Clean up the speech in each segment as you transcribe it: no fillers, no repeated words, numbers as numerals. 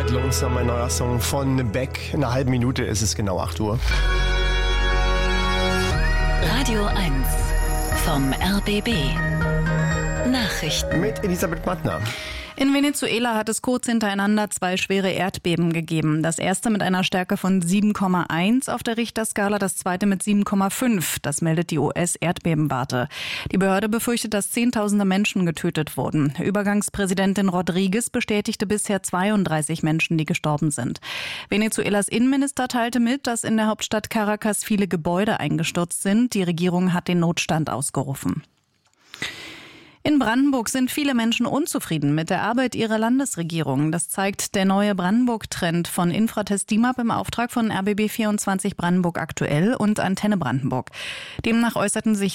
White Lonesome, ein neuer Song von Beck. In einer halben Minute ist es genau 8 Uhr. Radio 1 vom RBB. Nachrichten Mit Elisabeth Mattner. In Venezuela hat es kurz hintereinander 2 schwere Erdbeben gegeben. Das erste mit einer Stärke von 7,1 auf der Richterskala, das zweite mit 7,5. Das meldet die US-Erdbebenwarte. Die Behörde befürchtet, dass Zehntausende Menschen getötet wurden. Übergangspräsidentin Rodriguez bestätigte bisher 32 Menschen, die gestorben sind. Venezuelas Innenminister teilte mit, dass in der Hauptstadt Caracas viele Gebäude eingestürzt sind. Die Regierung hat den Notstand ausgerufen. In Brandenburg sind viele Menschen unzufrieden mit der Arbeit ihrer Landesregierung. Das zeigt der neue Brandenburg-Trend von Infratest DIMAP im Auftrag von RBB24 Brandenburg aktuell und Antenne Brandenburg. Demnach äußerten sich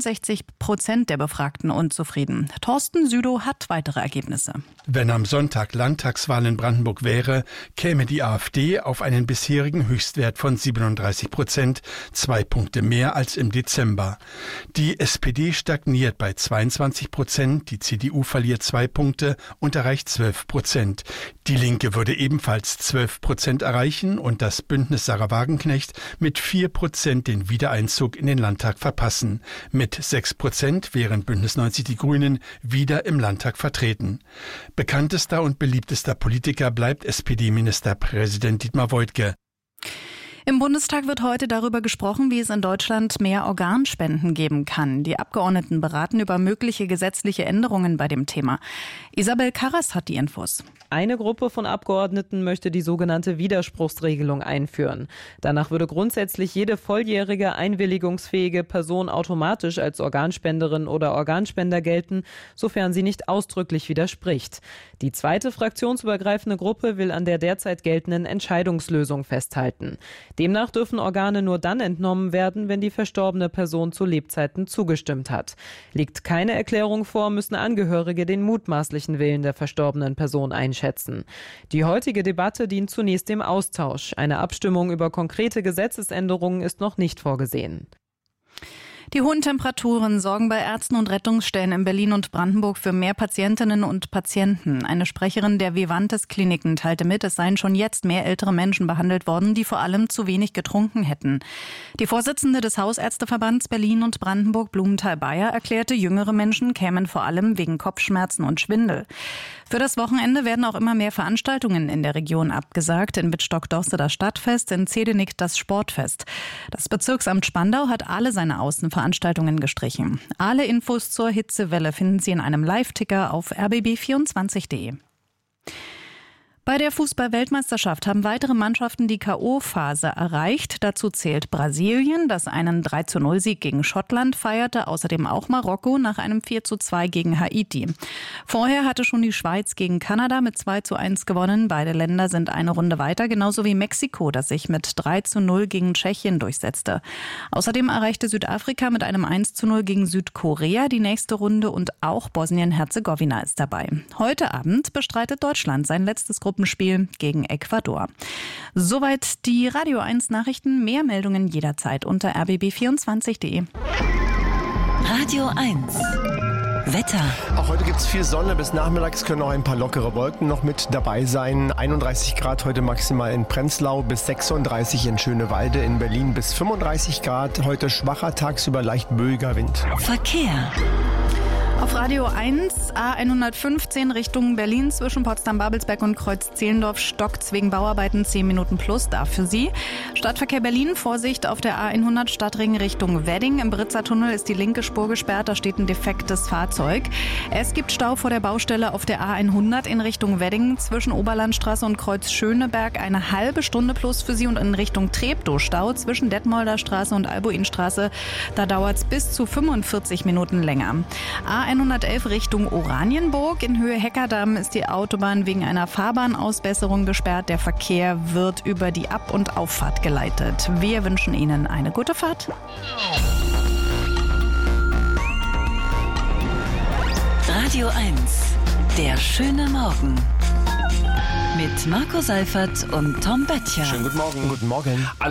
62% der Befragten unzufrieden. Thorsten Südow hat weitere Ergebnisse. Wenn am Sonntag Landtagswahl in Brandenburg wäre, käme die AfD auf einen bisherigen Höchstwert von 37%, 2 Punkte mehr als im Dezember. Die SPD stagniert bei 22%, die CDU verliert 2 Punkte und erreicht 12%. Die Linke würde ebenfalls 12% erreichen und das Bündnis Sarah Wagenknecht mit 4% den Wiedereinzug in den Landtag verpassen. Mit 6% wären Bündnis 90 Die Grünen wieder im Landtag vertreten. Bekanntester und beliebtester Politiker bleibt SPD-Ministerpräsident Dietmar Woidke. Im Bundestag wird heute darüber gesprochen, wie es in Deutschland mehr Organspenden geben kann. Die Abgeordneten beraten über mögliche gesetzliche Änderungen bei dem Thema. Isabel Karras hat die Infos. Eine Gruppe von Abgeordneten möchte die sogenannte Widerspruchsregelung einführen. Danach würde grundsätzlich jede volljährige, einwilligungsfähige Person automatisch als Organspenderin oder Organspender gelten, sofern sie nicht ausdrücklich widerspricht. Die zweite fraktionsübergreifende Gruppe will an der derzeit geltenden Entscheidungslösung festhalten. Demnach dürfen Organe nur dann entnommen werden, wenn die verstorbene Person zu Lebzeiten zugestimmt hat. Liegt keine Erklärung vor, müssen Angehörige den mutmaßlichen Willen der verstorbenen Person einschätzen. Die heutige Debatte dient zunächst dem Austausch. Eine Abstimmung über konkrete Gesetzesänderungen ist noch nicht vorgesehen. Die hohen Temperaturen sorgen bei Ärzten und Rettungsstellen in Berlin und Brandenburg für mehr Patientinnen und Patienten. Eine Sprecherin der Vivantes Kliniken teilte mit, es seien schon jetzt mehr ältere Menschen behandelt worden, die vor allem zu wenig getrunken hätten. Die Vorsitzende des Hausärzteverbands Berlin und Brandenburg, Blumenthal-Bayer, erklärte, jüngere Menschen kämen vor allem wegen Kopfschmerzen und Schwindel. Für das Wochenende werden auch immer mehr Veranstaltungen in der Region abgesagt. In Wittstock-Dorste das Stadtfest, in Zehdenick das Sportfest. Das Bezirksamt Spandau hat alle seine Außenveranstaltungen gestrichen. Alle Infos zur Hitzewelle finden Sie in einem Live-Ticker auf rbb24.de. Bei der Fußball-Weltmeisterschaft haben weitere Mannschaften die K.O.-Phase erreicht. Dazu zählt Brasilien, das einen 3:0-Sieg gegen Schottland feierte, außerdem auch Marokko nach einem 4:2 gegen Haiti. Vorher hatte schon die Schweiz gegen Kanada mit 2:1 gewonnen. Beide Länder sind eine Runde weiter, genauso wie Mexiko, das sich mit 3:0 gegen Tschechien durchsetzte. Außerdem erreichte Südafrika mit einem 1:0 gegen Südkorea die nächste Runde und auch Bosnien-Herzegowina ist dabei. Heute Abend bestreitet Deutschland sein letztes Gruppenspiel gegen Ecuador. Soweit die Radio 1 Nachrichten. Mehr Meldungen jederzeit unter rbb24.de. Radio 1 Wetter. Auch heute gibt es viel Sonne. Bis nachmittags können auch ein paar lockere Wolken noch mit dabei sein. 31 Grad heute maximal in Prenzlau, bis 36 in Schönewalde, in Berlin bis 35 Grad. Heute schwacher, tagsüber leicht böiger Wind. Verkehr. Auf Radio 1, A115 Richtung Berlin zwischen Potsdam-Babelsberg und Kreuz-Zehlendorf stockt's wegen Bauarbeiten 10 Minuten plus, da für Sie. Stadtverkehr Berlin, Vorsicht auf der A100 Stadtring Richtung Wedding. Im Britzer-Tunnel ist die linke Spur gesperrt, da steht ein defektes Fahrzeug. Es gibt Stau vor der Baustelle auf der A100 in Richtung Wedding zwischen Oberlandstraße und Kreuz Schöneberg. Eine halbe Stunde plus für Sie und in Richtung Treptow Stau zwischen Detmolder Straße und Albuinstraße. Da dauert's bis zu 45 Minuten länger. A111 Richtung Oranienburg. In Höhe Heckerdamm ist die Autobahn wegen einer Fahrbahnausbesserung gesperrt. Der Verkehr wird über die Ab- und Auffahrt geleitet. Wir wünschen Ihnen eine gute Fahrt. Radio 1, der schöne Morgen. Mit Marco Seifert und Tom Böttcher. Schönen guten Morgen. Guten Morgen.